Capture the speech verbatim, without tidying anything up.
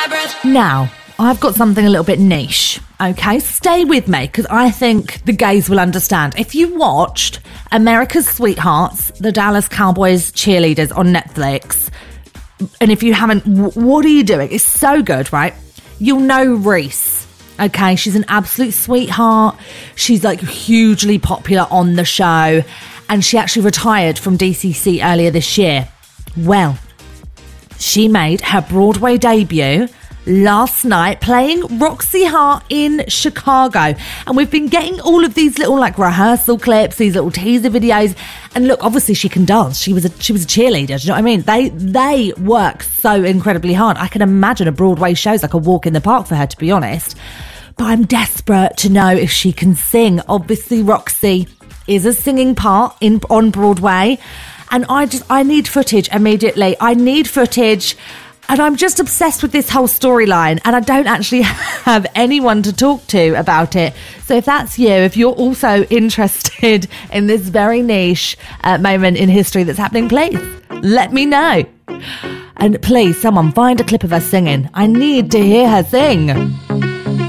my breath. Now, I've got something a little bit niche, okay? Stay with me, because I think the gays will understand. If you watched America's Sweethearts, the Dallas Cowboys cheerleaders on Netflix, and if you haven't, w- what are you doing? It's so good, right? You'll know Reese, okay? She's an absolute sweetheart. She's like hugely popular on the show, and she actually retired from D C C earlier this year. Well, she made her Broadway debut last night playing Roxy Hart in Chicago, and we've been getting all of these little like rehearsal clips, these little teaser videos, and look, obviously she can dance. She was a she was a cheerleader. Do you know what I mean? They they work so incredibly hard. I can imagine a Broadway show's like a walk in the park for her, to be honest. But I'm desperate to know if she can sing. Obviously, Roxy is a singing part in on Broadway, and I just I need footage immediately. I need footage. And I'm just obsessed with this whole storyline, and I don't actually have anyone to talk to about it. So if that's you, if you're also interested in this very niche uh, moment in history that's happening, please let me know. And please, someone find a clip of her singing. I need to hear her sing.